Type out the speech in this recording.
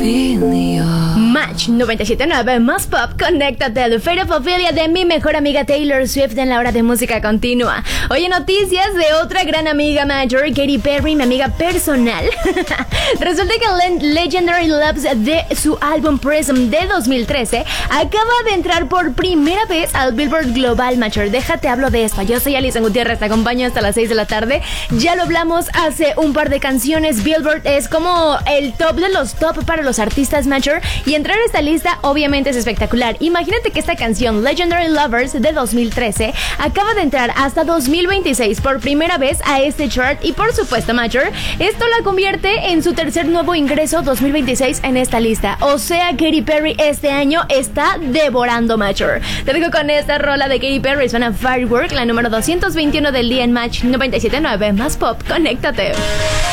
Match 97.9 más pop, conéctate al Fate of Ophelia de mi mejor amiga Taylor Swift en la hora de música continua. Oye, noticias de otra gran amiga mayor, Katy Perry, mi amiga personal. Resulta que Legendary Loves de su álbum Prism de 2013 acaba de entrar por primera vez al Billboard Global Major. Déjate hablo de esto. Yo soy Alison Gutiérrez, te acompaño hasta las 6 de la tarde. Ya lo hablamos hace un par de canciones. Billboard es como el top de los top para los artistas major, y entrar a esta lista obviamente es espectacular. Imagínate que esta canción Legendary Lovers de 2013 acaba de entrar hasta 2026 por primera vez a este chart, y por supuesto major, esto la convierte en su tercer nuevo ingreso 2026 en esta lista. O sea, Katy Perry este año está devorando major. Te dejo con esta rola de Katy Perry, suena Firework, la número 221 del día en Match 97.9 más pop, conéctate.